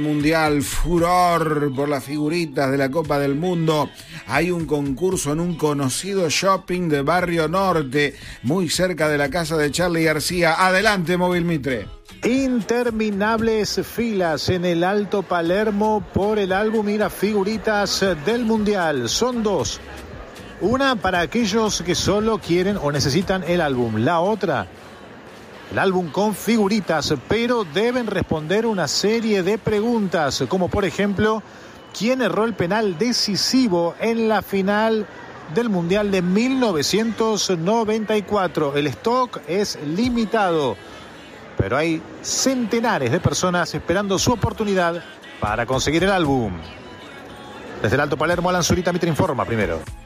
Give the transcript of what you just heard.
Mundial, furor por las figuritas de la Copa del Mundo. Hay un concurso en un conocido shopping de Barrio Norte, muy cerca de la casa de Charly García. Adelante, Móvil Mitre. Interminables filas en el Alto Palermo por el álbum y las figuritas del Mundial. Son dos. Una para aquellos que solo quieren o necesitan el álbum. La otra, el álbum con figuritas, pero deben responder una serie de preguntas, como por ejemplo, ¿quién erró el penal decisivo en la final del Mundial de 1994? El stock es limitado, pero hay centenares de personas esperando su oportunidad para conseguir el álbum. Desde el Alto Palermo, Alan Zurita, Mitre informa primero.